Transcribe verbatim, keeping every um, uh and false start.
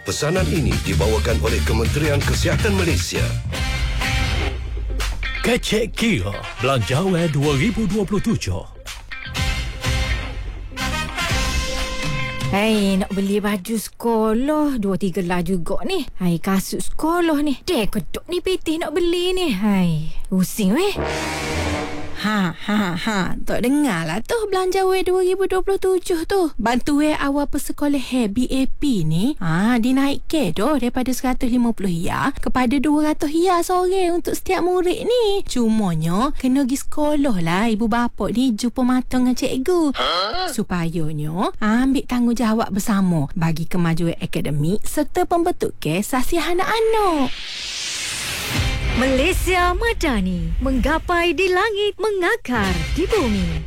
Pesanan ini dibawakan oleh Kementerian Kesihatan Malaysia. Kecek Kira Belanjawan dua ribu dua puluh tujuh. Hai, nak beli baju sekolah dua tiga lah juga ni. Hai, kasut sekolah ni. Dek kedok ni Pitih nak beli ni. Hai, pusing weh. Ha, ha, ha. Tak dengar lah tu belanja weh dua ribu dua puluh tujuh tu. Bantu weh awal pesekolah B A P ni. Ha, dinaik ke tu daripada seratus lima puluh hia kepada dua ratus hia sore untuk setiap murid ni. Cumanya, kena pergi sekolah lah ibu bapa ni jumpa mata dengan cikgu. Ha? Supayanya ambil tanggungjawab bersama bagi kemajuan akademik serta pembentukan sasiah anak-anak. Malaysia Madani, menggapai di langit, mengakar di bumi.